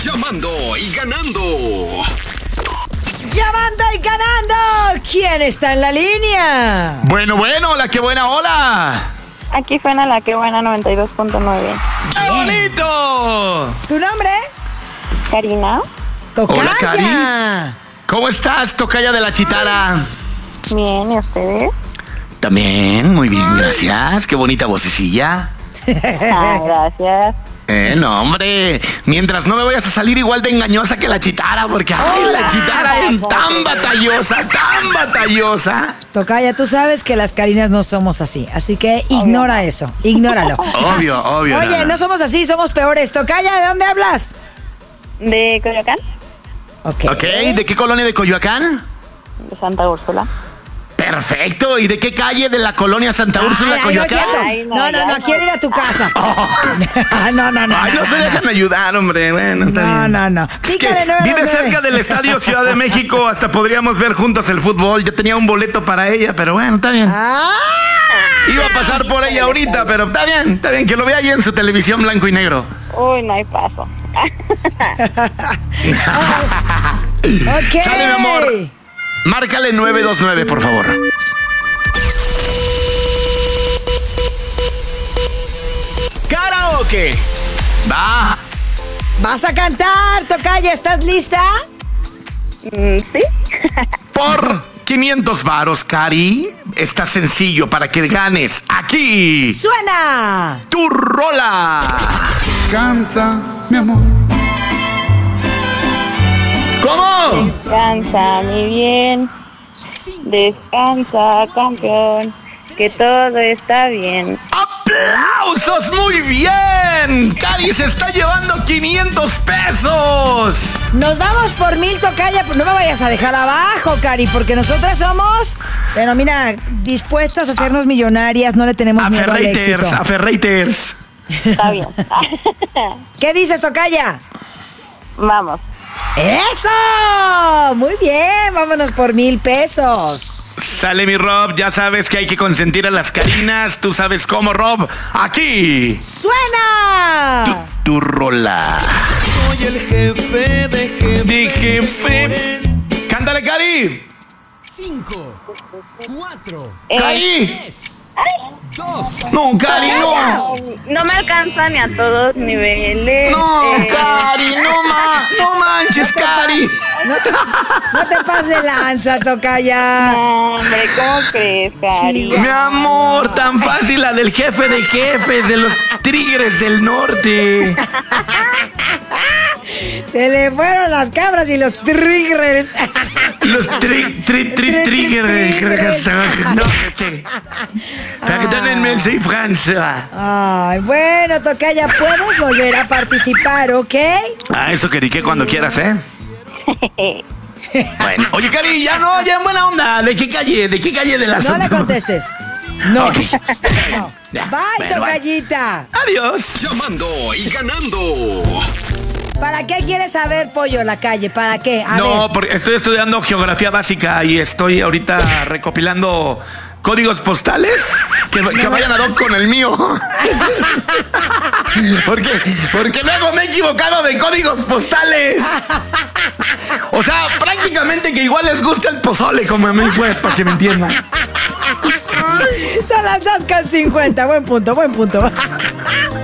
Llamando y ganando. Llamando y ganando. ¿Quién está en la línea? Bueno, la que buena ola. Aquí suena la que buena 92.9. ¡Qué bonito! ¿Tu nombre? Karina. Tocaya. Hola, Cari. ¿Cómo estás, tocaya de la Chitara? Bien, ¿y ustedes? También, muy bien, gracias. Qué bonita vocecilla. Gracias. No, hombre. Mientras no me vayas a salir igual de engañosa que la Chitara, porque ay, la Chitara es tan batallosa. Tocaya, tú sabes que las Karinas no somos así, así que ignora eso, ignóralo. Obvio. Oye, no somos así, somos peores. Tocaya, ¿de dónde hablas? ¿De Coyoacán? Ok, ¿de qué colonia de Coyoacán? De Santa Úrsula. Perfecto. ¿Y de qué calle de la colonia Santa Úrsula, Coyoacán? No, quiero ir a tu casa. No. Ay, no se dejan ayudar, hombre. Bueno, está bien. No. Es que Pícale, vive cerca del Estadio Ciudad de México. Hasta podríamos ver juntos el fútbol. Yo tenía un boleto para ella, pero bueno, está bien. Iba a pasar por ella ahorita, pero está bien. Que lo vea ahí en su televisión blanco y negro. Uy, no hay paso. Ok. Sale, mi amor. Márcale 929, por favor. Karaoke. Va. Vas a cantar, Tocaya, ¿estás lista? Sí. Por 500 varos, Cari. Está sencillo para que ganes aquí. ¡Suena! Tu rola. Descansa, mi amor. ¿Cómo? Descansa, mi bien. Descansa, campeón. Que todo está bien. ¡Aplausos! ¡Muy bien! Cari se está llevando 500 pesos. Nos vamos por 1,000, Tocaya. No me vayas a dejar abajo, Cari, porque nosotras somos, pero mira, dispuestas a hacernos millonarias. No le tenemos miedo al éxito. A Ferreiters. Está bien. ¿Qué dices, Tocaya? Vamos. ¡Eso! Muy bien, vámonos por 1,000 pesos. Sale, mi Rob. Ya sabes que hay que consentir a las Karinas. Tú sabes cómo, Rob. Aquí. ¡Suena! Tu rola. Soy el jefe de jefe. Cántale, Cari. 5, 4, Cari. 3, 2. No, Cari, no. No me alcanza ni a todos niveles. No, Cari, no manches, Cari. No te pases lanza, Tocaya. No, hombre, ¿cómo crees, Cari? Sí. Mi amor, tan fácil la del jefe de jefes de los Tigres del Norte. Se le fueron las cabras y los triggers. Los Tigres. No, perdónenme, soy Francia. Ay, bueno, Tocaya, puedes volver a participar, ¿ok? Eso querí que cuando quieras, ¿eh? Bueno, oye, Cari, ya en buena onda. ¿De qué calle de la No zona? le contestes. No. Ok. No. Ya, Bye, bueno, Tocayita. Adiós. Llamando y ganando. ¿Para qué quieres saber, Pollo, la calle? ¿Para qué? A No, ver. porque estoy estudiando geografía básica y estoy ahorita recopilando códigos postales que vayan a don con el mío. porque luego me he equivocado de códigos postales. O sea, prácticamente que igual les gusta el pozole como a mí, pues, para que me entiendan. Son las 2:50. Buen punto.